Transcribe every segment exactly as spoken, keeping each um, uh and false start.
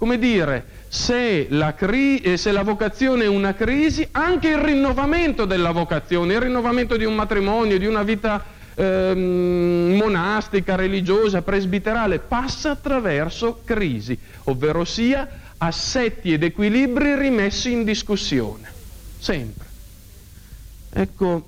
come dire, se la, cri- se la vocazione è una crisi, anche il rinnovamento della vocazione, il rinnovamento di un matrimonio, di una vita ehm, monastica, religiosa, presbiterale, passa attraverso crisi, ovvero sia assetti ed equilibri rimessi in discussione, sempre. Ecco,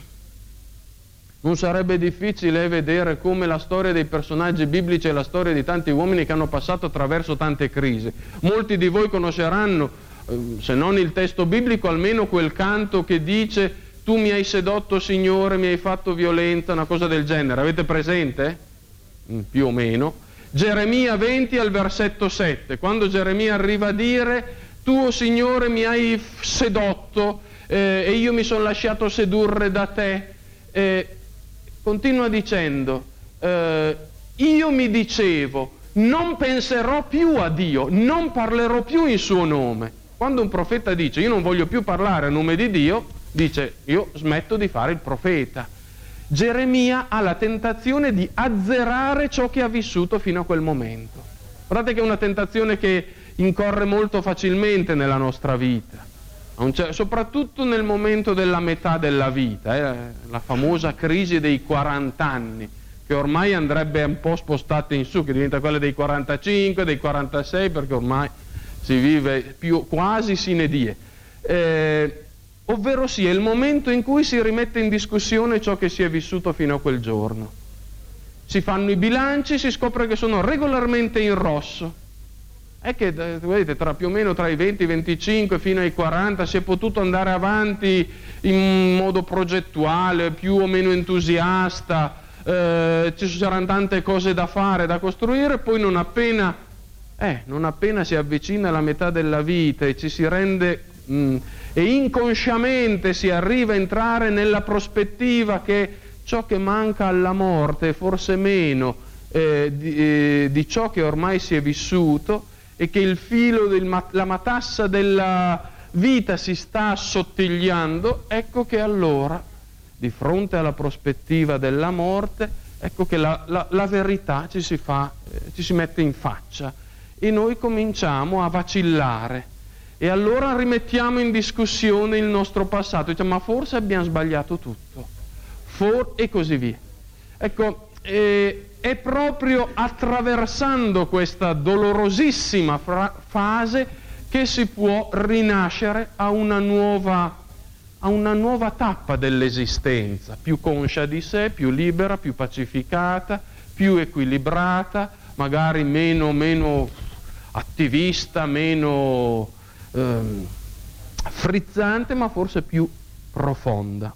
non sarebbe difficile vedere come la storia dei personaggi biblici è la storia di tanti uomini che hanno passato attraverso tante crisi. Molti di voi conosceranno, se non il testo biblico, almeno quel canto che dice tu mi hai sedotto Signore, mi hai fatto violenza, una cosa del genere. Avete presente? Più o meno. Geremia venti al versetto sette, quando Geremia arriva a dire tu Signore mi hai sedotto eh, e io mi sono lasciato sedurre da te, eh, continua dicendo, eh, io mi dicevo, non penserò più a Dio, non parlerò più in suo nome. Quando un profeta dice, io non voglio più parlare a nome di Dio, dice, io smetto di fare il profeta. Geremia ha la tentazione di azzerare ciò che ha vissuto fino a quel momento. Guardate che è una tentazione che incorre molto facilmente nella nostra vita. Soprattutto nel momento della metà della vita, eh, la famosa crisi dei quaranta anni, che ormai andrebbe un po' spostata in su, che diventa quella dei quarantacinque, dei quarantasei, perché ormai si vive più quasi sine die. Eh, ovvero sia il momento in cui si rimette in discussione ciò che si è vissuto fino a quel giorno. Si fanno i bilanci, si scopre che sono regolarmente in rosso. È che, vedete, tra più o meno tra i venti e i venticinque fino ai quaranta si è potuto andare avanti in modo progettuale, più o meno entusiasta, eh, ci saranno tante cose da fare, da costruire, poi non appena, eh, non appena si avvicina alla metà della vita e ci si rende, mh, e inconsciamente si arriva a entrare nella prospettiva che ciò che manca alla morte è forse meno eh, di, eh, di ciò che ormai si è vissuto, e che il filo, del, la matassa della vita si sta assottigliando, ecco che allora, di fronte alla prospettiva della morte, ecco che la, la, la verità ci si, fa, eh, ci si mette in faccia e noi cominciamo a vacillare e allora rimettiamo in discussione il nostro passato, diciamo ma forse abbiamo sbagliato tutto, For- e così via. Ecco, eh, è proprio attraversando questa dolorosissima fra- fase che si può rinascere a una nuova, a una nuova tappa dell'esistenza, più conscia di sé, più libera, più pacificata, più equilibrata, magari meno, meno attivista, meno ehm, frizzante, ma forse più profonda.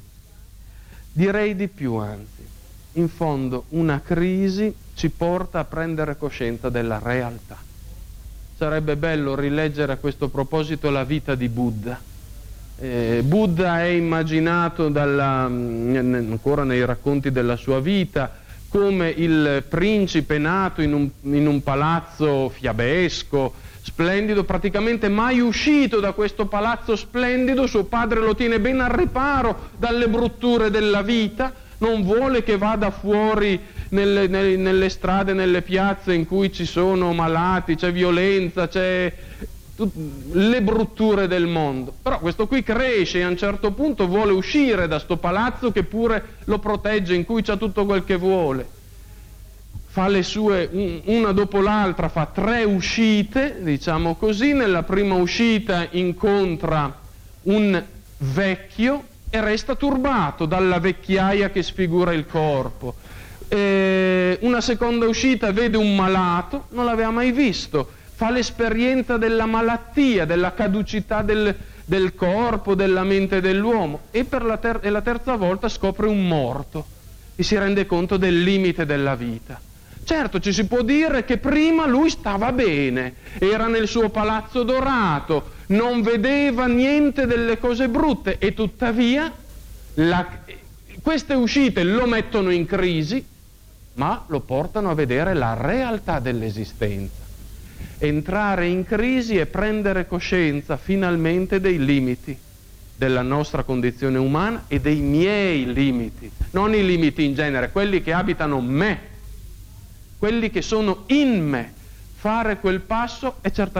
Direi di più, anzi. In fondo una crisi ci porta a prendere coscienza della realtà. Sarebbe bello rileggere a questo proposito la vita di Buddha. Eh, Buddha è immaginato dalla, ancora nei racconti della sua vita come il principe nato in un, in un palazzo fiabesco, splendido, praticamente mai uscito da questo palazzo splendido, suo padre lo tiene ben al riparo dalle brutture della vita, non vuole che vada fuori nelle, nelle, nelle strade, nelle piazze in cui ci sono malati, c'è violenza, c'è tut, le brutture del mondo. Però questo qui cresce e a un certo punto vuole uscire da sto palazzo che pure lo protegge, in cui c'ha tutto quel che vuole. Fa le sue, una dopo l'altra, fa tre uscite, diciamo così. Nella prima uscita incontra un vecchio e resta turbato dalla vecchiaia che sfigura il corpo. E una seconda uscita vede un malato, non l'aveva mai visto, fa l'esperienza della malattia, della caducità del, del corpo, della mente dell'uomo, e per la, ter- e la terza volta scopre un morto e si rende conto del limite della vita. Certo, ci si può dire che prima lui stava bene, era nel suo palazzo dorato, non vedeva niente delle cose brutte, e tuttavia la, queste uscite lo mettono in crisi, ma lo portano a vedere la realtà dell'esistenza. Entrare in crisi e prendere coscienza finalmente dei limiti della nostra condizione umana e dei miei limiti, non i limiti in genere, quelli che abitano me, quelli che sono in me. Fare quel passo è certamente